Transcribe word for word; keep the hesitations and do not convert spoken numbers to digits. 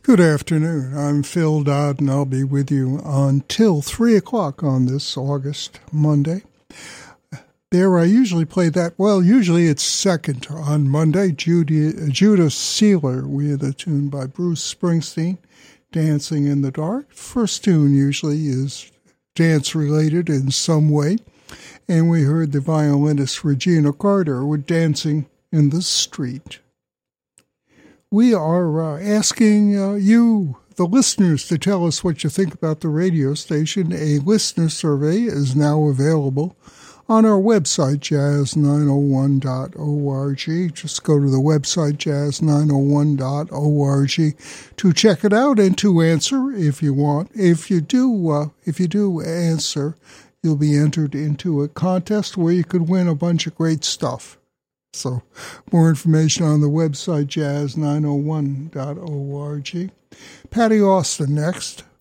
Good afternoon. I'm Phil Dodd, and I'll be with you until three o'clock on this August Monday. There, I usually play that, well, usually it's second on Monday, Judy, Judah Sealer with a tune by Bruce Springsteen, Dancing in the Dark. First tune usually is dance-related in some way, and we heard the violinist Regina Carter with Dancing in the Street. We are uh, asking uh, you, the listeners, to tell us what you think about the radio station. A listener survey is now available on our website, jazz nine oh one dot org. Just go to the website, jazz nine oh one dot org, to check it out and to answer if you want. If you do, uh, if you do answer, you'll be entered into a contest where you could win a bunch of great stuff. So, more information on the website, jazz nine oh one dot org. Patty Austin next.